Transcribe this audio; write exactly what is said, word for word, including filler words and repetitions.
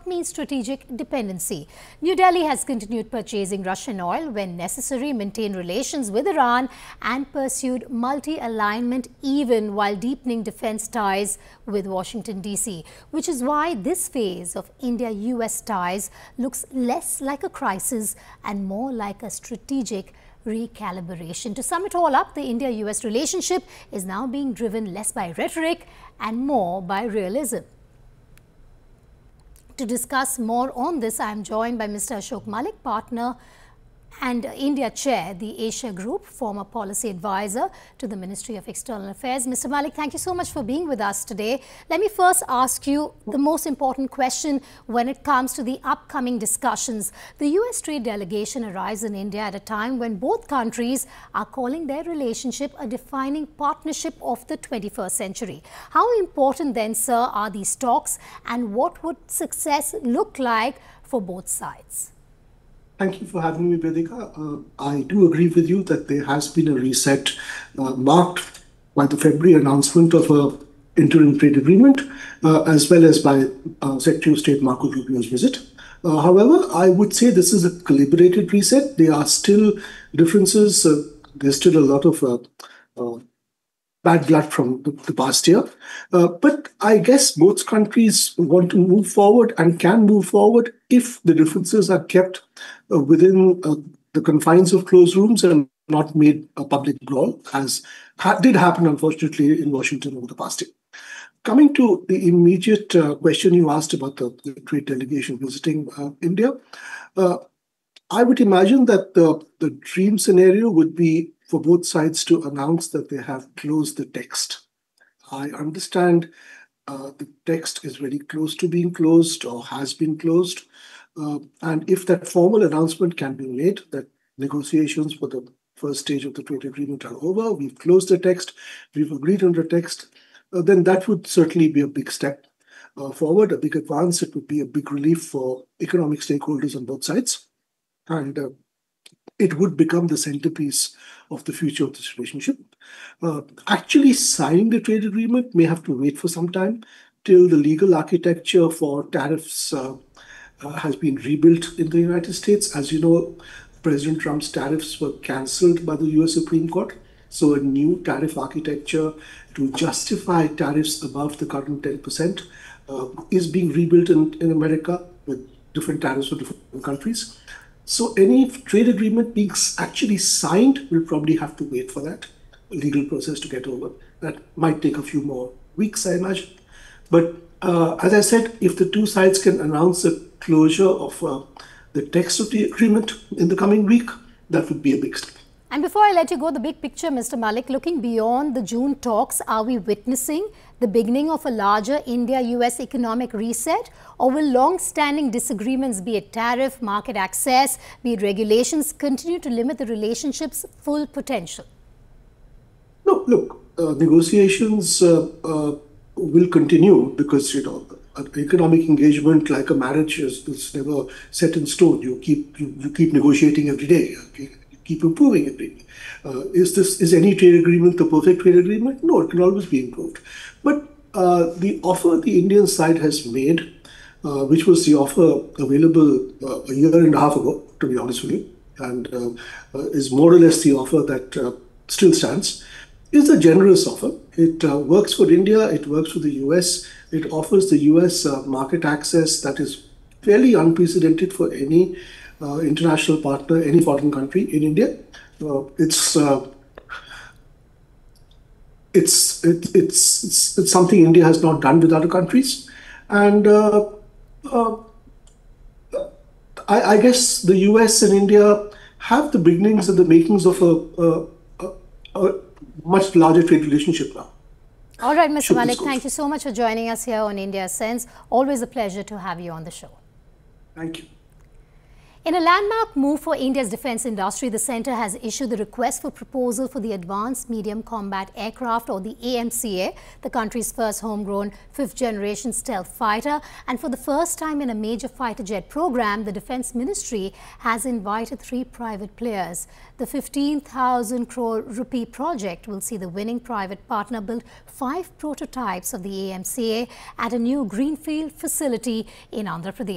mean strategic dependency. New Delhi has continued purchasing Russian oil when necessary, maintained relations with Iran and pursued multi-alignment even while deepening defense ties with Washington D C, which is why this phase of India-U S ties looks less like a crisis and more like a strategic recalibration. To sum it all up, the India-U S relationship is now being driven less by rhetoric and more by realism. To discuss more on this, I am joined by Mister Ashok Malik, partner and India chair, the Asia Group, former policy advisor to the Ministry of External Affairs. Mister Malik, thank you so much for being with us today. Let me first ask you the most important question when it comes to the upcoming discussions. The U S trade delegation arrives in India at a time when both countries are calling their relationship a defining partnership of the twenty-first century. How important then, sir, are these talks, and what would success look like for both sides? Thank you for having me, Vedika. Uh, I do agree with you that there has been a reset uh, marked by the February announcement of an interim trade agreement, uh, as well as by uh, Secretary of State Marco Rubio's visit. Uh, however, I would say this is a calibrated reset. There are still differences. Uh, there's still a lot of uh, uh, bad blood from the, the past year. Uh, but I guess both countries want to move forward and can move forward if the differences are kept uh, within uh, the confines of closed rooms and not made a public brawl, as ha did happen, unfortunately, in Washington over the past year. Coming to the immediate uh, question you asked about the, the trade delegation visiting uh, India, uh, I would imagine that the, the dream scenario would be for both sides to announce that they have closed the text. I understand uh, the text is very close to being closed or has been closed. Uh, and if that formal announcement can be made that negotiations for the first stage of the trade agreement are over, we've closed the text, we've agreed on the text, uh, then that would certainly be a big step uh, forward, a big advance. It would be a big relief for economic stakeholders on both sides. And uh, it would become the centerpiece of the future of this relationship. Uh, actually signing the trade agreement may have to wait for some time till the legal architecture for tariffs uh, uh, has been rebuilt in the United States. As you know, President Trump's tariffs were cancelled by the U S Supreme Court. So a new tariff architecture to justify tariffs above the current ten percent uh, is being rebuilt in, in America with different tariffs for different countries. So any trade agreement being actually signed will probably have to wait for that legal process to get over. That might take a few more weeks, I imagine. But uh, as I said, if the two sides can announce the closure of uh, the text of the agreement in the coming week, that would be a big step. And before I let you go, the big picture, Mister Malik, looking beyond the June talks, are we witnessing the beginning of a larger India-U S economic reset? Or will long-standing disagreements, be it tariff, market access, be it regulations, continue to limit the relationship's full potential? No, look, uh, negotiations uh, uh, will continue because, you know, economic engagement, like a marriage, is, is never set in stone. You keep you, you keep negotiating every day. Okay? Keep improving it. Uh, is this is any trade agreement the perfect trade agreement? No, it can always be improved. But uh, the offer the Indian side has made, uh, which was the offer available uh, a year and a half ago, to be honest with you, and uh, uh, is more or less the offer that uh, still stands, is a generous offer. It uh, works for India, it works for the U S, it offers the U S uh, market access that is fairly unprecedented for any Uh, international partner, any foreign country in India. Uh, it's, uh, it's, it, it's it's it's something India has not done with other countries, and uh, uh, I, I guess the U S and India have the beginnings and the makings of a, a, a, a much larger trade relationship now. All right, Mister Malik, thank you so much for joining us here on India Sense. Always a pleasure to have you on the show. Thank you. In a landmark move for India's defense industry, the centre has issued the request for proposal for the Advanced Medium Combat Aircraft, or the A M C A, the country's first homegrown fifth-generation stealth fighter. And for the first time in a major fighter jet program, the Defence Ministry has invited three private players. The fifteen thousand crore rupee project will see the winning private partner build five prototypes of the A M C A at a new greenfield facility in Andhra Pradesh.